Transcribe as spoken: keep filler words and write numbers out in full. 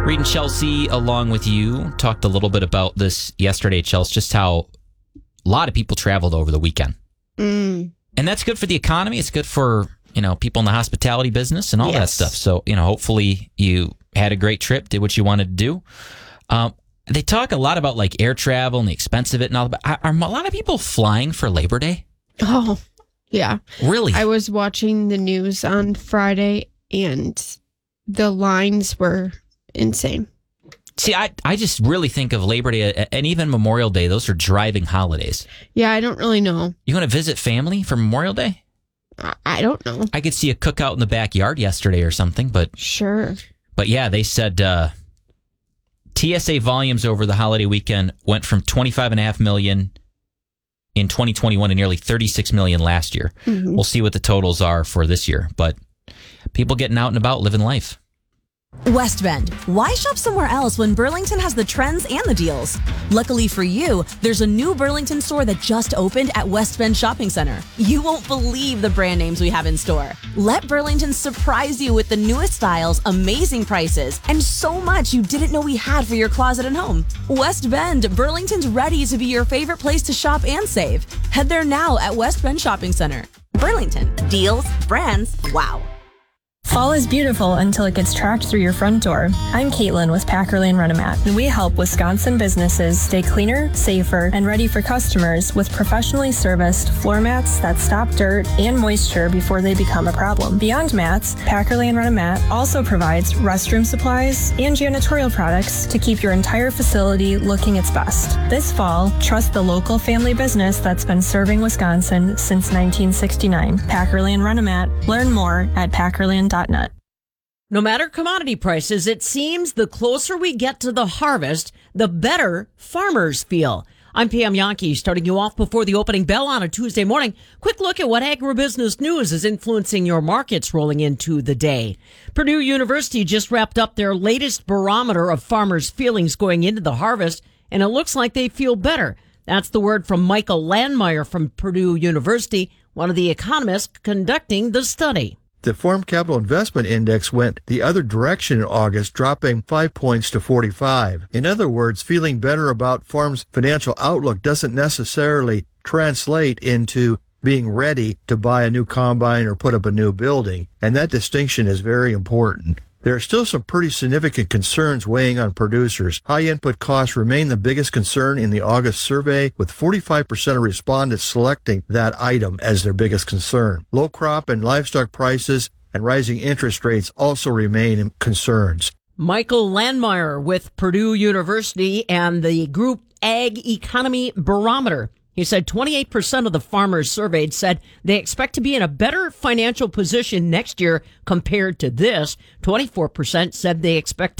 Reed and Chelsea, along with you, talked a little bit about this yesterday, Chelsea, just how a lot of people traveled over the weekend. Mm. And that's good for the economy. It's good for, you know, people in the hospitality business and all Yes. that stuff. So, you know, hopefully you had a great trip, did what you wanted to do. Um, they talk a lot about like air travel and the expense of it and all that. Are, are a lot of people flying for Labor Day? Oh, yeah. Really? I was watching the news on Friday and the lines were insane. See, I, I just really think of Labor Day and even Memorial Day. Those are driving holidays. Yeah, I don't really know. You want to visit family for Memorial Day? I, I don't know. I could see a cookout in the backyard yesterday or something, but Sure. but yeah, they said uh, T S A volumes over the holiday weekend went from twenty-five point five million in twenty twenty-one to nearly thirty-six million last year. Mm-hmm. We'll see what the totals are for this year, but people getting out and about, living life. West Bend. Why shop somewhere else when Burlington has the trends and the deals? Luckily for you, there's a new Burlington store that just opened at West Bend Shopping Center. You won't believe the brand names we have in store. Let Burlington surprise you with the newest styles, amazing prices, and so much you didn't know we had for your closet and home. West Bend, Burlington's ready to be your favorite place to shop and save. Head there now at West Bend Shopping Center. Burlington. Deals, brands, wow. Fall is beautiful until it gets tracked through your front door. I'm Caitlin with Packerley and Renomat, and we help Wisconsin businesses stay cleaner, safer, and ready for customers with professionally serviced floor mats that stop dirt and moisture before they become a problem. Beyond mats, Packerley and Renomat also provides restroom supplies and janitorial products to keep your entire facility looking its best. This fall, trust the local family business that's been serving Wisconsin since nineteen sixty-nine. Packerley and Renomat. Learn more at packerley and net. No matter commodity prices, it seems the closer we get to the harvest, the better farmers feel. I'm Pam Yankee, starting you off before the opening bell on a Tuesday morning. Quick look at what agribusiness news is influencing your markets rolling into the day. Purdue University just wrapped up their latest barometer of farmers' feelings going into the harvest, and it looks like they feel better. That's the word from Michael Landmeyer from Purdue University, one of the economists conducting the study. The Farm Capital Investment Index went the other direction in August, dropping five points to forty-five. In other words, feeling better about farms' financial outlook doesn't necessarily translate into being ready to buy a new combine or put up a new building, and that distinction is very important. There are still some pretty significant concerns weighing on producers. High input costs remain the biggest concern in the August survey, with forty-five percent of respondents selecting that item as their biggest concern. Low crop and livestock prices and rising interest rates also remain concerns. Michael Landmeyer with Purdue University and the group Ag Economy Barometer. He said twenty-eight percent of the farmers surveyed said they expect to be in a better financial position next year compared to this. twenty-four percent said they expect